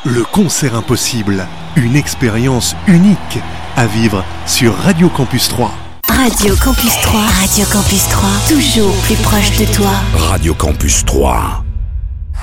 Le concert impossible, une expérience unique à vivre sur Radio Campus 3. Radio Campus 3, Radio Campus 3, toujours plus proche de toi. Radio Campus 3.